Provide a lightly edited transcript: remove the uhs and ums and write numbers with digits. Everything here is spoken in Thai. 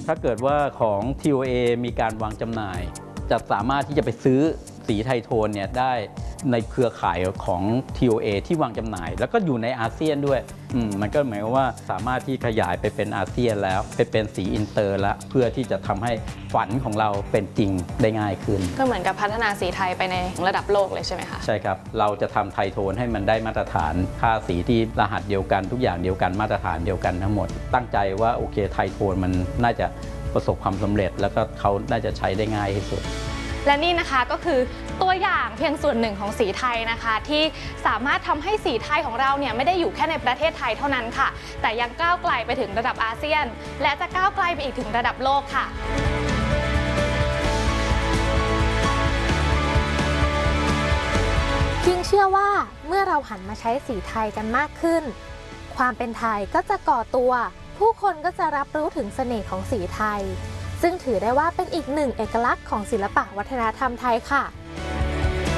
ถ้าเกิดว่าของ TOA มีการวางจำหน่ายจะสามารถที่จะไปซื้อสีไทโทนเนี่ยได้ในเครือข่ายของ TOA ที่วางจำหน่ายแล้วก็อยู่ในอาเซียนด้วยมันก็หมายความว่าสามารถที่ขยายไปเป็นอาเซียนแล้วไปเป็นสีอินเตอร์แล้วเพื่อที่จะทำให้ฝันของเราเป็นจริงได้ง่ายขึ้นก็เหมือนกับพัฒนาสีไทยไปในระดับโลกเลยใช่ไหมคะใช่ครับเราจะทำไทโทนให้มันได้มาตรฐานค่าสีที่รหัสเดียวกันทุกอย่างเดียวกันมาตรฐานเดียวกันทั้งหมดตั้งใจว่าโอเคไทโทนมันน่าจะประสบความสำเร็จแล้วก็เขาน่าจะใช้ได้ง่ายที่สุดและนี่นะคะก็คือตัวอย่างเพียงส่วนหนึ่งของสีไทยนะคะที่สามารถทำให้สีไทยของเราเนี่ยไม่ได้อยู่แค่ในประเทศไทยเท่านั้นค่ะแต่ยังก้าวไกลไปถึงระดับอาเซียนและจะก้าวไกลไปอีกถึงระดับโลกค่ะยิ่งเชื่อว่าเมื่อเราหันมาใช้สีไทยกันมากขึ้นความเป็นไทยก็จะก่อตัวผู้คนก็จะรับรู้ถึงเสน่ห์ของสีไทยซึ่งถือได้ว่าเป็นอีกหนึ่งเอกลักษณ์ของศิลปะวัฒนธรรมไทยค่ะ